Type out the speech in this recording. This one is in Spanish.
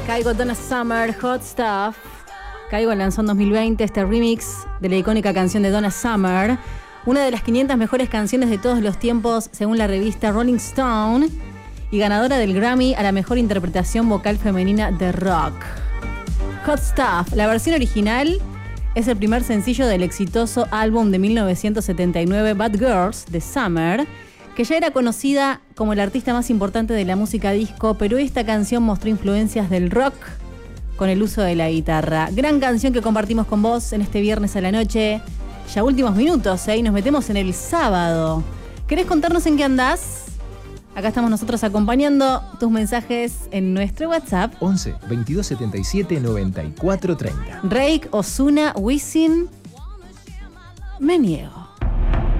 Kygo, Donna Summer, Hot Stuff. Kygo lanzó en 2020 este remix de la icónica canción de Donna Summer, una de las 500 mejores canciones de todos los tiempos según la revista Rolling Stone y ganadora del Grammy a la mejor interpretación vocal femenina de rock. Hot Stuff, la versión original, es el primer sencillo del exitoso álbum de 1979 Bad Girls de Summer, que ya era conocida como la artista más importante de la música disco, pero esta canción mostró influencias del rock con el uso de la guitarra. Gran canción que compartimos con vos en este viernes a la noche. Ya últimos minutos, y nos metemos en el sábado. ¿Querés contarnos en qué andás? Acá estamos nosotros acompañando tus mensajes en nuestro WhatsApp. 11 22 77 94 30. Rake, Ozuna, Wisin, me niego.